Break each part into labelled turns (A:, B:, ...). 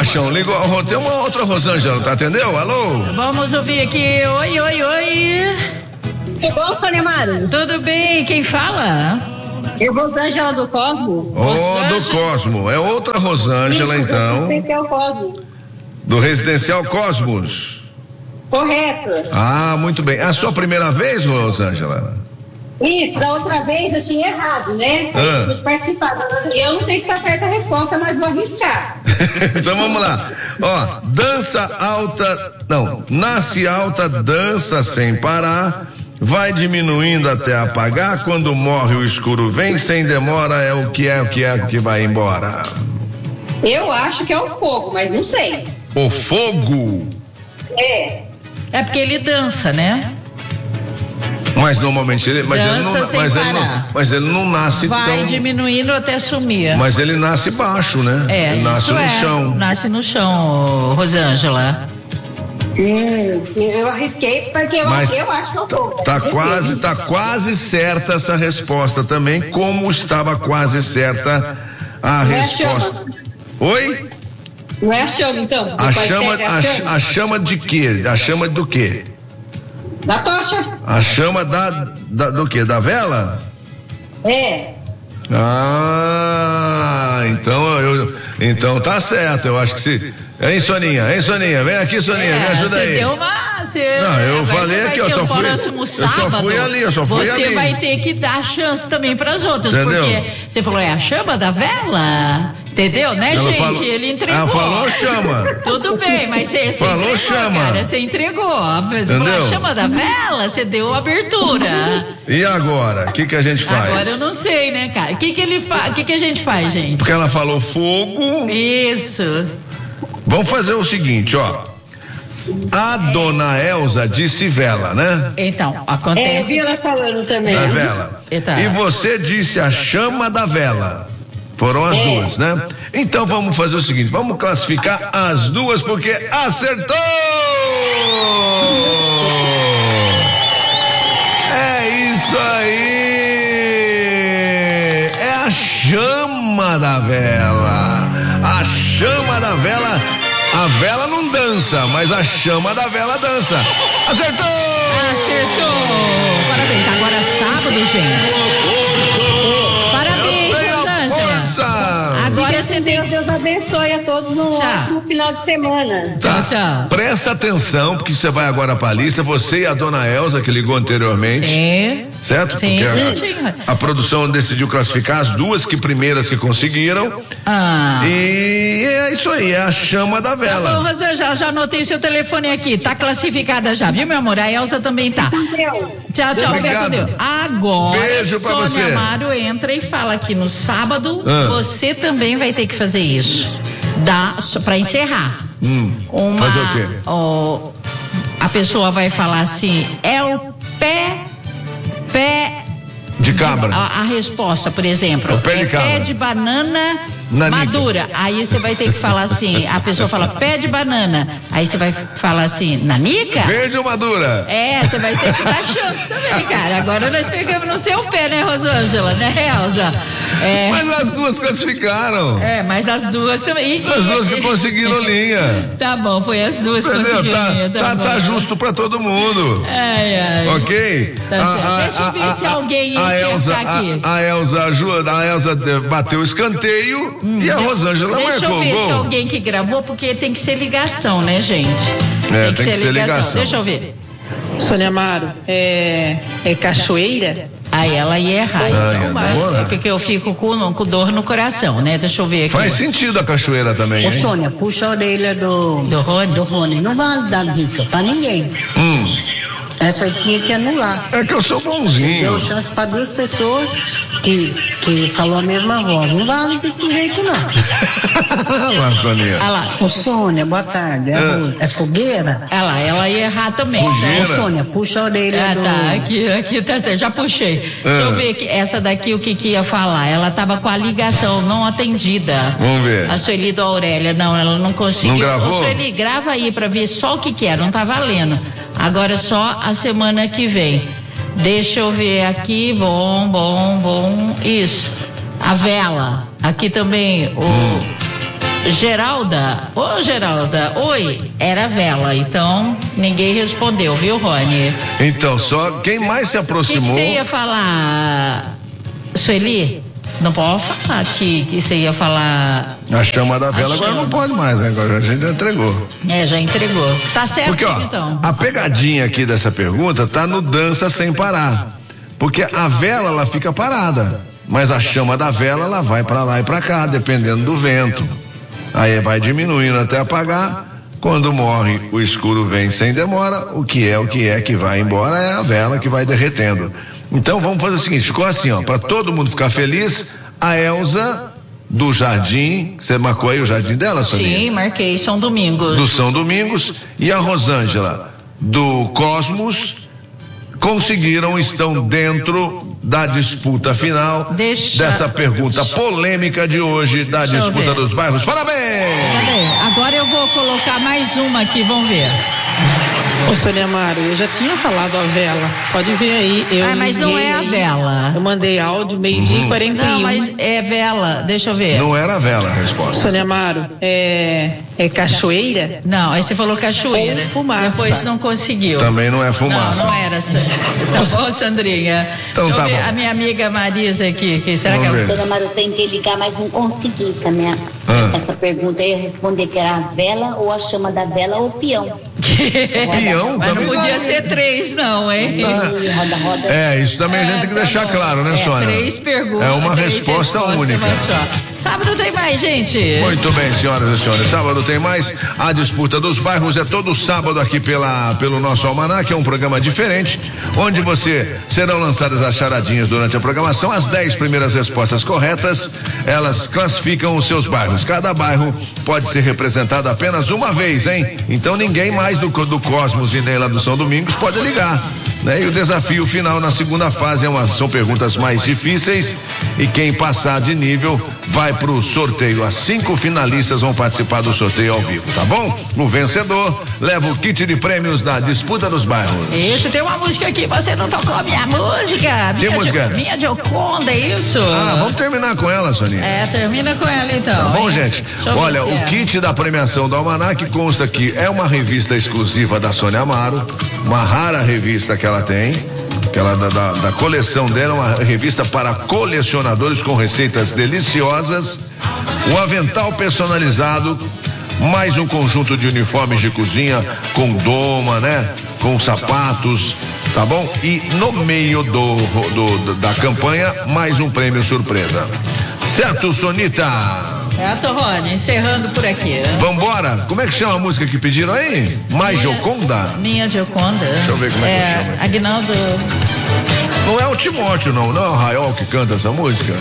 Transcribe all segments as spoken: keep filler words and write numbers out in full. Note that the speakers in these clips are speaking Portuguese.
A: Paixão. Ligou, tem uma outra Rosângela, tá, entendeu? Alô?
B: Vamos ouvir aqui. Oi, oi, oi.
C: Tudo bom, Sônia Amaro?
B: Tudo bem, quem fala?
C: Eu, Rosângela do Cosmo.
A: Ô, oh, do Cosmo. É outra Rosângela, Isso, então.
C: Do Residencial Cosmos.
A: Do Residencial Cosmos.
C: Correto.
A: Ah, muito bem. É a sua primeira vez, Rosângela?
C: Isso, da outra vez eu tinha errado, né?
A: Ah.
C: Eu participar. Eu não sei se tá certa a resposta, mas vou arriscar.
A: Então vamos lá. Ó, dança alta, não, nasce alta, dança sem parar, vai diminuindo até apagar, quando morre o escuro vem, sem demora é o que é, o que é, o que vai embora.
C: Eu acho que é o fogo, mas não sei.
A: O fogo?
C: É.
B: É porque ele dança, né?
A: Mas normalmente ele, mas ele não, mas ele não, mas ele não nasce
B: vai
A: tão...
B: diminuindo até sumir.
A: Mas ele nasce baixo, né?
B: É,
A: ele nasce
B: isso
A: no
B: é,
A: chão.
B: Nasce no chão, Rosângela.
C: Hum, eu arrisquei porque eu,
A: mas
C: eu acho que é o fogo.
A: Tá quase, tá quase certa essa resposta também, como estava quase certa a
C: não
A: resposta.
C: É
A: Oi?
C: Não é a chama, então?
A: A chama, a, chama? a chama de quê? A chama do quê?
C: Da tocha.
A: A chama da, da do quê? Da vela?
C: É.
A: Ah, então eu, então tá certo, eu acho que se, hein, Soninha, hein, Soninha, vem aqui, Soninha,
B: é,
A: me ajuda aí.
B: Você deu uma, você,
A: não, eu falei aqui, eu só fui,
B: próximo
A: sábado, eu só fui ali, eu só fui
B: você
A: ali.
B: Você vai ter que dar chance também para as outras, entendeu? Porque você falou, é a chama da vela, entendeu, né,
A: ela
B: gente?
A: Falou,
B: ele entregou.
A: Ela falou chama.
B: Tudo bem, mas você, você
A: falou
B: entregou,
A: chama.
B: cara, você entregou. Você
A: entendeu?
B: falou, a chama da vela, você deu abertura.
A: E agora, o que que a gente faz?
B: Agora eu não sei, né, cara? O que que ele faz? O que que a gente faz, gente?
A: Porque ela falou fogo.
B: Isso.
A: Vamos fazer o seguinte, ó. A dona Elza disse vela, né?
B: Então, acontece.
C: É, eu vi ela falando também.
A: A vela.
B: Eita.
A: E você disse a chama da vela. Foram as é. duas, né? Então vamos fazer o seguinte, vamos classificar as duas porque acertou! É isso aí! É a chama da vela. A chama da vela. A vela não dança, mas a chama da vela dança. Acertou!
B: Acertou! Parabéns. Agora é sábado, gente. Parabéns, Rosângela. Agora você tem...
C: Deus abençoe a todos um tchau. Ótimo final de semana.
A: Tá.
B: Tchau, tchau.
A: Presta atenção, porque você vai agora para a lista, você e a dona Elza, que ligou anteriormente.
B: Sim.
A: Certo?
B: Sim,
A: porque
B: sim.
A: A, a produção decidiu classificar as duas que primeiras que conseguiram.
B: Ah.
A: E é isso aí, é a chama da vela.
B: Tá bom, Rosângela, já anotei seu telefone aqui. Tá classificada já, viu, meu amor? A Elza também tá. Tchau, tchau.
A: Obrigado.
B: Agora,
A: beijo pra
B: Sônia
A: você.
B: Amaro entra e fala que no sábado
A: ah.
B: você também vai ter que fazer isso. Dá, pra encerrar.
A: Hum.
B: Uma,
A: fazer o quê?
B: Ó, a pessoa vai falar assim, é o pé, pé...
A: De cabra.
B: A, a resposta, por exemplo,
A: o pé de
B: é
A: cabra.
B: pé de banana
A: Nanica.
B: madura. Aí você vai ter que falar assim, a pessoa fala pé de banana. Aí você vai falar assim, nanica?
A: Verde ou madura?
B: É, você vai ter que dar chance também, cara. Agora nós pegamos no seu pé, né, Rosângela, né, Elza? É...
A: Mas as duas classificaram.
B: É, mas as duas também.
A: As duas que conseguiram linha.
B: Tá bom, foi as duas que
A: entendeu?
B: conseguiram
A: Tá,
B: linha. Tá,
A: tá,
B: bom.
A: tá justo pra todo mundo.
B: Ai, ai.
A: Ok?
B: Tá
A: a, a,
B: Deixa eu ver
A: a,
B: se alguém
A: a, a Elza,
B: aqui.
A: A, a Elza ajuda, a Elza bateu o escanteio hum, e a Rosângela
B: deixa
A: marcou o
B: Deixa eu ver
A: gol.
B: se alguém que gravou, porque tem que ser ligação, né, gente?
A: É,
B: tem que,
A: tem
B: ser,
A: que ser
B: ligação.
A: ligação.
B: Deixa eu ver.
D: Sônia Amaro, é, é cachoeira?
B: Aí ela ia errar.
A: Ah,
B: então,
A: ia
B: mas
A: demorar.
B: é porque eu fico com, com dor no coração, né? Deixa eu ver aqui.
A: Faz sentido a cachoeira também,
E: Ô,
A: hein?
E: Sônia, puxa a orelha do,
B: Do Rony?
E: do Rony. Não vale dar dica pra ninguém.
A: Hum.
E: Essa aí tinha que anular.
A: É que eu sou bonzinho.
E: Deu chance pra duas pessoas que, que falou a mesma voz. Não vale desse jeito, não.
A: Lá, Soninha.
B: Olha lá.
E: Ô, Sônia, boa tarde. É,
A: É.
E: é fogueira?
B: Olha lá, ela ia errar também.
A: Fogueira.
E: Ô, Sônia, puxa a orelha
B: Ah,
E: do...
B: tá, aqui, aqui tá certo, já puxei. Deixa
A: Ah.
B: eu ver aqui, essa daqui o que que ia falar. Ela tava com a ligação não atendida.
A: Vamos ver.
B: A Sueli do Aurélia, não, ela não conseguiu.
A: Não gravou?
B: Ô, Sueli, grava aí pra ver só o que que é, não tá valendo. Agora só a semana que vem. Deixa eu ver aqui, bom, bom, bom, isso. A vela, aqui também, o...
A: Hum.
B: Geralda, ô Geralda, oi, era vela, então ninguém respondeu, viu, Rony?
A: Então, só quem mais se
B: O que, que
A: aproximou.
B: você ia falar, Sueli? Não pode falar que, que você ia falar.
A: A chama da vela
B: A
A: agora
B: chama.
A: não pode mais, né? Agora a gente entregou.
B: É, já entregou. Tá certo,
A: Porque, ó,
B: então.
A: a pegadinha aqui dessa pergunta tá no dança sem parar. Porque a vela, ela fica parada, mas a chama da vela, ela vai pra lá e pra cá, dependendo do vento. Aí vai diminuindo até apagar. Quando morre, o escuro vem sem demora. O que é, o que é que vai embora é a vela que vai derretendo. Então vamos fazer o seguinte, ficou assim, ó, para todo mundo ficar feliz, a Elza do Jardim, você marcou aí o jardim dela, Soninha?
B: Sim, marquei, São Domingos.
A: Do São Domingos, e a Rosângela do Cosmos conseguiram, estão dentro da disputa final.
B: Deixa...
A: dessa pergunta polêmica de hoje da
B: Deixa eu
A: disputa
B: ver.
A: dos bairros. Parabéns!
B: Cadê? Agora eu vou colocar mais uma aqui, vamos ver.
D: Ô, Sônia Amaro, eu já tinha falado a vela. Pode ver aí. Eu
B: Ah, mas não
D: enviei
B: é a
D: aí.
B: vela.
D: Eu mandei áudio, meio-dia
A: Uhum.
D: e quarenta e um.
B: Não, mas é vela, deixa eu ver.
A: Não era a vela a resposta.
D: Sônia Amaro, é, é cachoeira?
B: Não, aí você falou cachoeira.
D: Ou fumaça.
B: Depois não conseguiu.
A: Também não é fumaça.
B: Não, não era, Sandra. Tá bom, Sandrinha?
A: Então
B: Deixa
A: tá
B: eu ver
A: bom.
B: a minha amiga Marisa aqui, que será
A: Vamos
B: que ela...
A: ver.
F: Dona Maru, eu tentei ligar, mas não consegui também.
A: Ah.
F: Essa pergunta eu ia responder que era a vela ou a chama da vela ou o peão.
A: Peão
B: Mas não
A: também
B: podia
A: dá.
B: ser três, não, hein?
A: Ah.
F: Roda, roda.
A: É, isso também a gente tem que
B: tá
A: deixar
B: bom.
A: claro, né,
B: É,
A: Sônia?
B: Três perguntas.
A: É uma
B: três
A: resposta
B: respostas,
A: única.
B: mas só. Sábado tem mais, gente.
A: Muito bem, senhoras e senhores. Sábado tem mais. A disputa dos bairros é todo sábado aqui pela, pelo nosso Almanac. É um programa diferente, onde você serão lançadas as charadinhas durante a programação. As dez primeiras respostas corretas, elas classificam os seus bairros. Cada bairro pode ser representado apenas uma vez, hein? Então ninguém mais do, do Cosmos e nem lá do São Domingos pode ligar, né? E o desafio final na segunda fase é uma, são perguntas mais difíceis, e quem passar de nível vai pro sorteio. As cinco finalistas vão participar do sorteio ao vivo, tá bom? O vencedor leva o kit de prêmios da disputa dos bairros.
B: Isso, tem uma música aqui, você não tocou a minha música.
A: Que
B: minha
A: música?
B: De, minha Gioconda, é isso?
A: Ah, vamos terminar com ela, Soninha.
B: É, termina com ela então.
A: Tá bom,
B: hein?
A: gente?
B: Deixa eu ver
A: Olha,
B: se
A: o
B: é.
A: kit da premiação do Almanac consta que é uma revista exclusiva da Sônia Amaro, uma rara revista que ela tem, que ela da, da, da coleção dela, uma revista para colecionadores com receitas deliciosas, um avental personalizado, mais um conjunto de uniformes de cozinha com doma, né? Com sapatos, tá bom? E no meio do, do da campanha, mais um prêmio surpresa. Certo, Sonita?
B: Certo, Rony, encerrando por aqui.
A: Vambora? Como é que chama a música que pediram aí? Mais Gioconda?
B: Minha Gioconda.
A: Deixa eu ver como é que
B: é
A: chama.
B: Aguinaldo.
A: Não é o Timóteo, não. Não é o Raiol que canta essa música?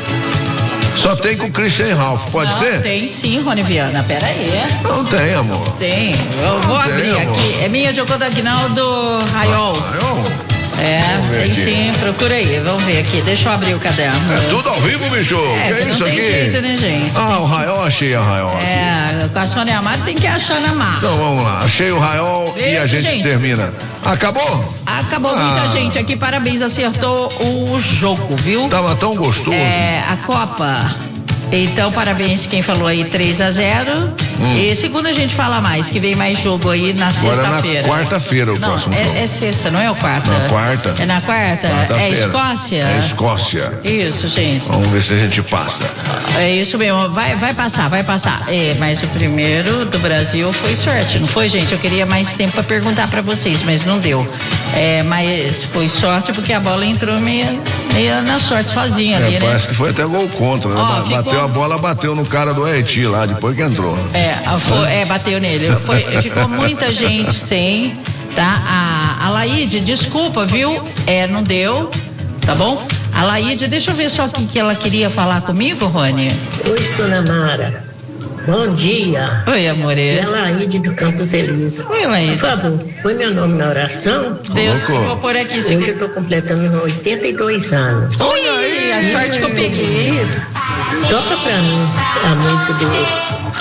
A: Só tem com o Christian Ralph, pode
B: Não,
A: ser?
B: tem sim, Rony Viana. Pera aí.
A: Não tem, amor.
B: Tem. Eu
A: Não
B: vou
A: tem,
B: abrir
A: amor.
B: aqui. É minha Gioconda Aguinaldo Raiol.
A: Raiol?
B: É,
A: Vamos ver
B: tem
A: aqui.
B: sim, procura aí. Vamos ver aqui. Deixa eu abrir o caderno.
A: É tudo ao vivo, bicho?
B: É,
A: que é
B: que
A: isso
B: não
A: aqui?
B: tem jeito, né, gente?
A: Ah, o Raiol, achei a Raiol aqui.
B: É, com a Sônia Amaro tem que achar na marra.
A: Então vamos lá, achei o Raiol e a
B: Beijo,
A: gente,
B: gente.
A: termina. Acabou?
B: Acabou
A: Ah.
B: muita gente aqui, parabéns, acertou o jogo, viu?
A: Tava tão gostoso.
B: É, a Copa. Então, parabéns quem falou aí três a zero.
A: Hum.
B: E segunda a gente fala mais, que vem mais jogo aí na
A: Agora é na
B: sexta-feira.
A: quarta-feira o
B: Não,
A: próximo jogo.
B: é, é sexta, não é o quarta?
A: Na quarta.
B: É na quarta? É
A: Quarta-feira.
B: Escócia?
A: É Escócia.
B: Isso, gente.
A: Vamos ver se a gente passa.
B: É isso mesmo, vai, vai passar, vai passar. É, mas o primeiro do Brasil foi sorte, não foi, gente? Eu queria mais tempo para perguntar para vocês, mas não deu. É, mas foi sorte porque a bola entrou meio, meio na sorte sozinha ali,
A: É,
B: né?
A: parece que foi até gol contra, né?
B: Ó,
A: Ba-
B: ficou-
A: Bateu a bola, bateu no cara do Haiti lá, depois que entrou.
B: É, a- foi- é, bateu nele. Foi- ficou muita gente sem, tá? A, a Laíde, desculpa, viu? É, não deu, tá bom? A Laíde, deixa eu ver só o que, que ela queria falar comigo, Rony.
G: Oi, Sônia Mara. Bom dia.
B: Oi,
G: É
B: amore.
G: a Laíde do Campos Elíseos.
B: Oi,
G: Por
B: Laíde.
G: favor, põe meu nome na oração.
B: Deus,
A: Colocou.
B: vou por aqui.
G: Hoje eu estou completando oitenta e dois anos.
B: Olha aí, a sorte que eu peguei.
G: Toca pra mim a música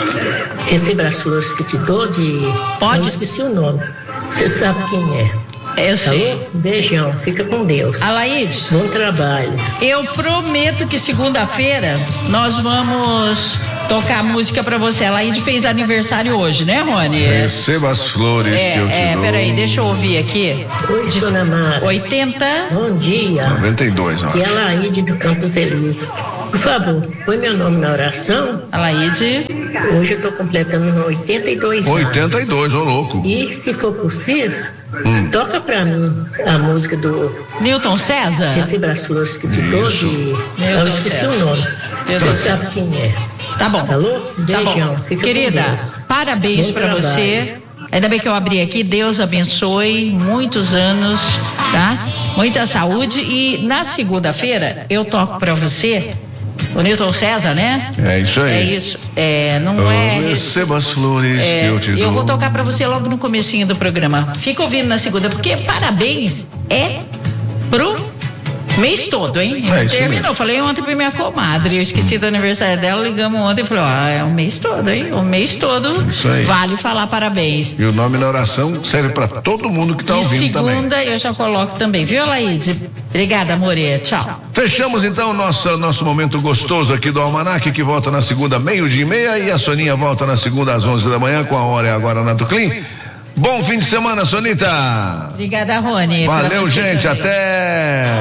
G: do Receba as Flores que te dou de...
B: Pode.
G: Eu esqueci o nome. Você sabe quem é.
B: Eu sei.
G: Alô? Beijão, fica com Deus.
B: Alaide,
G: Bom trabalho.
B: eu prometo que segunda-feira nós vamos tocar música pra você. A Alaide fez aniversário hoje, né, Rony?
A: Receba as flores
B: É,
A: que eu te
B: é,
A: dou.
B: peraí, deixa eu ouvir aqui.
G: Oi, Dona Mara.
B: oitenta.
G: Bom dia.
A: noventa e dois, ó.
G: E a Laíde do Campos Elíseos. Por favor, põe meu nome na oração.
B: Alaide.
G: Hoje eu tô completando oitenta e dois anos.
A: oitenta e dois, ô louco.
G: E, se for possível,
A: Hum.
G: toca pra mim a música do
B: Newton César?
G: Receba as flores que te dou.
A: Isso.
G: De...
B: Meu
G: Eu
B: Deus
G: esqueci
B: do
G: o
B: céu.
G: nome.
B: Meu
G: Você
B: Deus.
G: sabe quem é.
B: Tá bom.
G: Alô?
B: Tá
G: Beijão.
B: bom.
G: Fica
B: Querida,
G: com Deus.
B: parabéns
G: Bom
B: pra
G: trabalho.
B: você. Ainda bem que eu abri aqui. Deus abençoe. Muitos anos, tá? Muita saúde. E na segunda-feira eu toco pra você o Newton César, né?
A: É isso aí.
B: É isso. É, não
A: Oh,
B: é.
A: receba as flores
B: É,
A: que eu te dou.
B: eu vou tocar pra você logo no comecinho do programa. Fica ouvindo na segunda, porque parabéns é pro mês todo, hein?
A: É isso
B: Terminou.
A: mesmo.
B: Falei ontem pra minha comadre. Eu esqueci do aniversário dela, ligamos ontem e falou: ah, é o mês todo, hein? O mês todo
A: Isso aí.
B: vale falar parabéns.
A: E o nome na oração serve pra todo mundo que tá
B: e
A: ouvindo também.
B: segunda eu já coloco também, viu, Laíde? Obrigada, amore. Tchau.
A: Fechamos então nosso, nosso momento gostoso aqui do Almanac, que volta na segunda, meio-dia e meia, e a Soninha volta na segunda às onze da manhã, com a hora agora na Tuclim. Bom fim de semana, Sonita.
B: Obrigada, Rony. Pra
A: Valeu,
B: você
A: gente.
B: também.
A: Até.